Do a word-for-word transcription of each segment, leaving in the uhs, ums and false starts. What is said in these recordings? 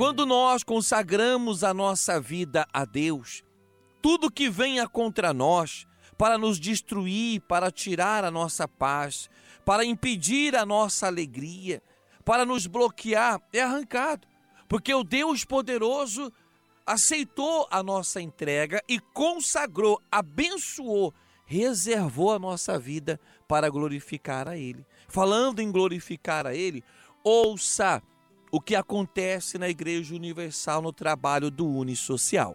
quando nós consagramos a nossa vida a Deus, tudo que venha contra nós, para nos destruir, para tirar a nossa paz, para impedir a nossa alegria, para nos bloquear, é arrancado. Porque o Deus poderoso aceitou a nossa entrega e consagrou, abençoou, reservou a nossa vida para glorificar a Ele. Falando em glorificar a Ele, ouça o que acontece na Igreja Universal no trabalho do Unissocial.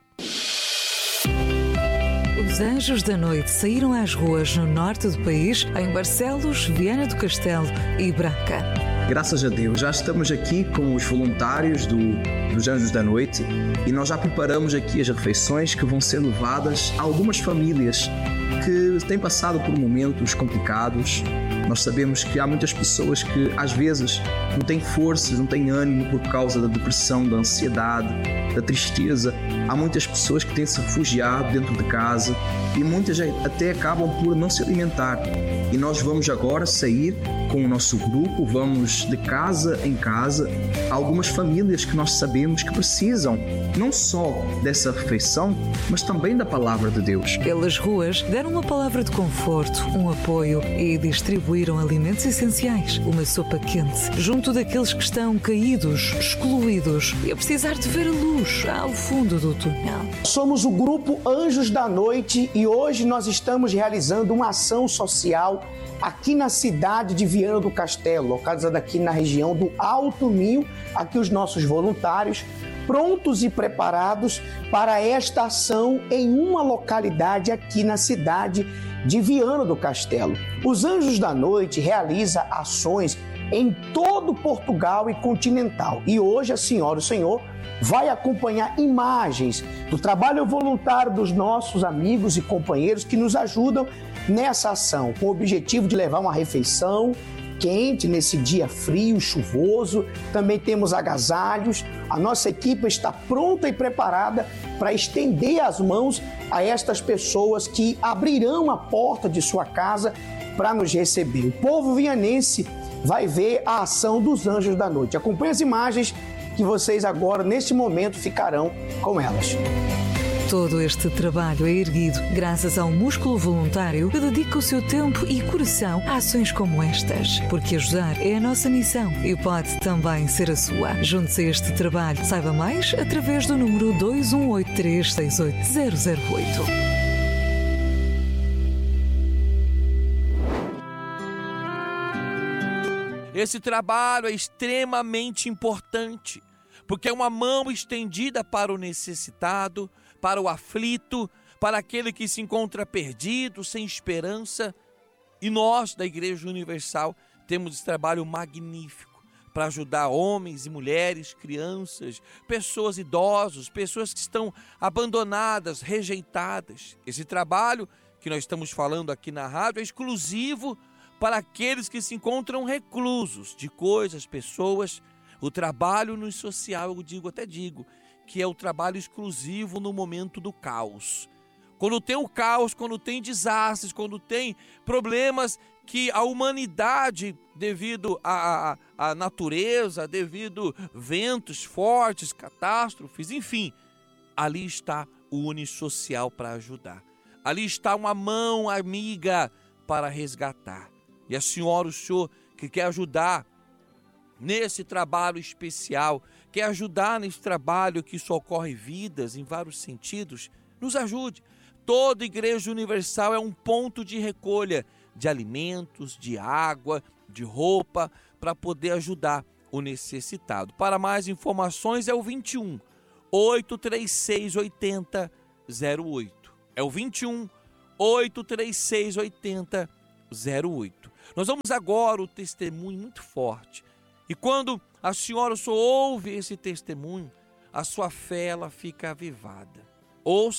Os Anjos da Noite saíram às ruas no norte do país, em Barcelos, Viana do Castelo e Braga. Graças a Deus, já estamos aqui com os voluntários do, dos Anjos da Noite e nós já preparamos aqui as refeições que vão ser levadas a algumas famílias que têm passado por momentos complicados. Nós sabemos que há muitas pessoas que às vezes não têm forças, não têm ânimo por causa da depressão, da ansiedade, da tristeza. Há muitas pessoas que têm se refugiado dentro de casa e muitas até acabam por não se alimentar. E nós vamos agora sair com o nosso grupo, vamos de casa em casa, a algumas famílias que nós sabemos que precisam não só dessa refeição, mas também da palavra de Deus. Pelas ruas deram uma palavra de conforto, um apoio e distribuíram alimentos essenciais, uma sopa quente, junto daqueles que estão caídos, excluídos e a precisar de ver a luz ao fundo do túnel. Somos o grupo Anjos da Noite e hoje nós estamos realizando uma ação social aqui na cidade de Viana do Castelo, localizada aqui na região do Alto Minho. Aqui os nossos voluntários prontos e preparados para esta ação em uma localidade aqui na cidade de Viana do Castelo. Os Anjos da Noite realiza ações em todo Portugal e continental. E hoje a senhora e o senhor vai acompanhar imagens do trabalho voluntário dos nossos amigos e companheiros que nos ajudam nessa ação, com o objetivo de levar uma refeição quente nesse dia frio, chuvoso. Também temos agasalhos. A nossa equipe está pronta e preparada para estender as mãos a estas pessoas que abrirão a porta de sua casa para nos receber. O povo vianense vai ver a ação dos Anjos da Noite. Acompanhe as imagens que vocês agora, neste momento, ficarão com elas. Todo este trabalho é erguido graças ao músculo voluntário que dedica o seu tempo e coração a ações como estas. Porque ajudar é a nossa missão e pode também ser a sua. Junte-se a este trabalho. Saiba mais através do número dois um oito três seis oito zero zero oito. Esse trabalho é extremamente importante, porque é uma mão estendida para o necessitado, para o aflito, para aquele que se encontra perdido, sem esperança. E nós, da Igreja Universal, temos esse trabalho magnífico para ajudar homens e mulheres, crianças, pessoas idosas, pessoas que estão abandonadas, rejeitadas. Esse trabalho que nós estamos falando aqui na rádio é exclusivo para aqueles que se encontram reclusos de coisas, pessoas. O trabalho no social, eu digo, até digo, que é o trabalho exclusivo no momento do caos. Quando tem o caos, quando tem desastres, quando tem problemas que a humanidade, devido à, à natureza, devido a ventos fortes, catástrofes, enfim, ali está o Unissocial para ajudar. Ali está uma mão amiga para resgatar. E a senhora, o senhor que quer ajudar nesse trabalho especial, quer ajudar nesse trabalho que socorre vidas em vários sentidos, nos ajude. Toda Igreja Universal é um ponto de recolha de alimentos, de água, de roupa, para poder ajudar o necessitado. Para mais informações é o vinte e um, oito três seis, oito zero zero oito. É o vinte e um, oito três seis, oito zero zero oito. Nós vamos agora o testemunho muito forte. E quando a senhora só ouve esse testemunho, a sua fé ela fica avivada. Ouça